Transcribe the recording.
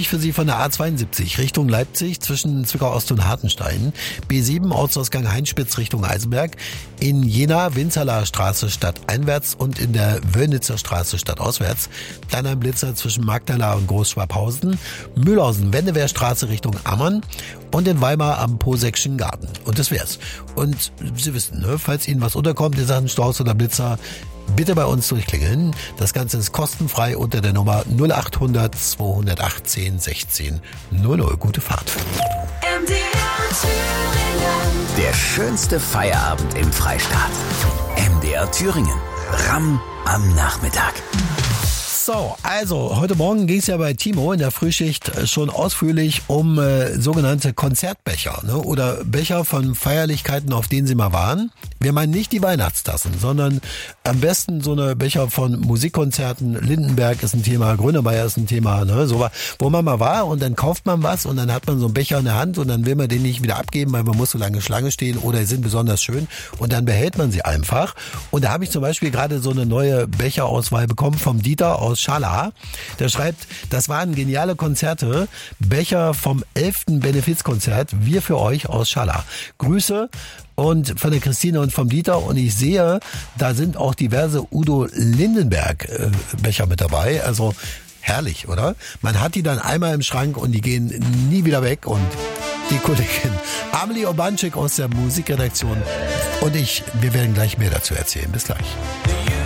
ich für Sie von der A72 Richtung Leipzig zwischen Zwickau Ost und Hartenstein, B7 Ortsausgang Heinspitz Richtung Eisenberg, in Jena Winzerler Straße stadteinwärts und in der Wöllnitzer Straße stadtauswärts, dann ein Blitzer zwischen Magdala und Großschwabhausen, Mühlhausen Wendewehrstraße Richtung Ammann und in Weimar am Posekschen Garten. Und das wär's. Und Sie wissen, ne, falls Ihnen was unterkommt in Sachen Staus oder Blitzer, bitte bei uns durchklingeln. Das Ganze ist kostenfrei unter der Nummer 0800 218 16 00. Gute Fahrt. Der schönste Feierabend im Freistaat. MDR Thüringen. Ramm am Nachmittag. So, also heute Morgen ging es ja bei Timo in der Frühschicht schon ausführlich um sogenannte Konzertbecher, ne, oder Becher von Feierlichkeiten, auf denen Sie mal waren. Wir meinen nicht die Weihnachtstassen, sondern am besten so eine Becher von Musikkonzerten. Lindenberg ist ein Thema, Grönemeyer ist ein Thema, ne, so, wo man mal war und dann kauft man was und dann hat man so einen Becher in der Hand und dann will man den nicht wieder abgeben, weil man muss so lange Schlange stehen oder sie sind besonders schön und dann behält man sie einfach. Und da habe ich zum Beispiel gerade so eine neue Becherauswahl bekommen vom Dieter aus Schala. Der schreibt, das waren geniale Konzerte, Becher vom 11. Benefizkonzert, wir für euch aus Schala. Grüße und von der Christine und vom Dieter und ich sehe, da sind auch diverse Udo Lindenberg Becher mit dabei, also herrlich, oder? Man hat die dann einmal im Schrank und die gehen nie wieder weg und die Kollegin Amelie Obanczyk aus der Musikredaktion und ich, wir werden gleich mehr dazu erzählen. Bis gleich.